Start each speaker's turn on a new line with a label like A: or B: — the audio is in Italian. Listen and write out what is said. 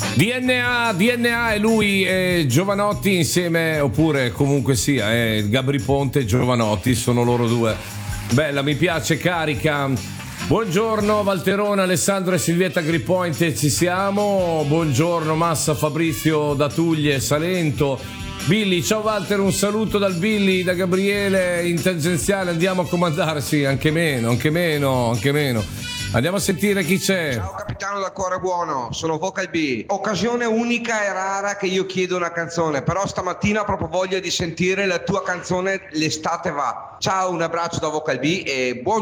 A: DNA è lui e Giovanotti insieme, oppure comunque sia, Gabri Ponte e Giovanotti, sono loro due. Bella, mi piace, carica. Buongiorno Valterona, Alessandro e Silvietta Grippoint, ci siamo. Buongiorno Massa, Fabrizio da Tuglie, Salento. Billy, ciao Walter, un saluto dal Billy, da Gabriele in tangenziale, andiamo a comandarsi, anche meno. Andiamo a sentire chi c'è.
B: Ciao capitano da cuore buono, sono Vocal B. Occasione unica e rara che io chiedo una canzone, però stamattina ho proprio voglia di sentire la tua canzone L'estate va. Ciao, un abbraccio da Vocal B e buon